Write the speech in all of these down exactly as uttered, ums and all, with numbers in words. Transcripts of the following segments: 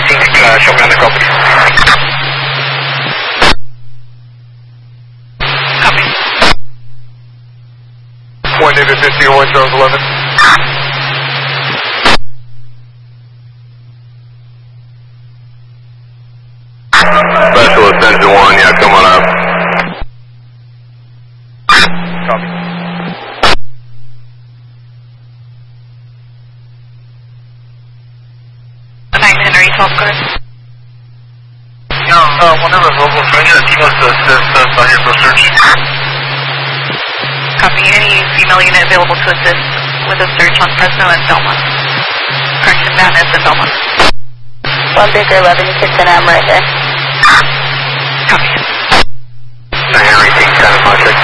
anything, uh, show me on the copy. Copy. one David fifty, one Charles eleven. Specialist engine one, yeah, come on up. Copy. nine Henry, twelve card. Yeah, uh, whenever available, can I get a female to assist us on here for search? Copy. Any female unit available to assist with a search on Fresno and Belmont. Correction, Van Ness and Belmont. one Baker eleven, six and I'm right there. Copy. nine Henry, team ten, five six.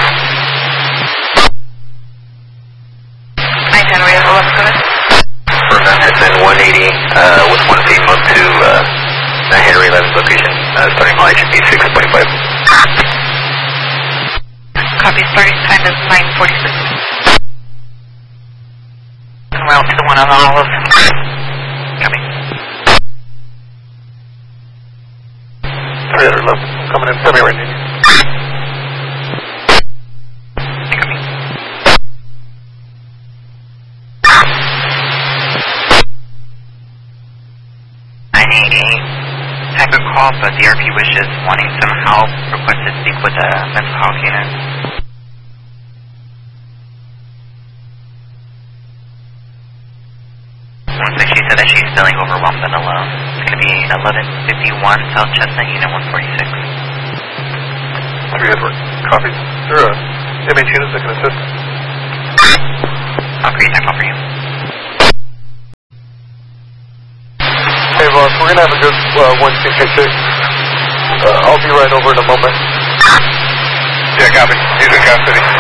nine Henry, eleven card. For Van Ness and one eighty, uh, with one female to, uh, nine Henry eleven location, uh, starting mileage eight six point five. Copy. Starting time is nine forty-six. En route to the one on Olive. Copy. three eleven, coming in, tell me right now. Copy. nine eighty-eight. Type of call, but the R P wishes wanting some help. Request to speak with a mental health unit. One six, she said that she's feeling overwhelmed and alone. It's going to be eleven fifty-one South Chestnut, Unit one forty-six. three Edward, copy. Is there a M H unit that can assist? I'll create that call for you. Hey boss, we're gonna have a good uh, one C K six. Uh, I'll be right over in a moment. Yeah, copy. He's in custody.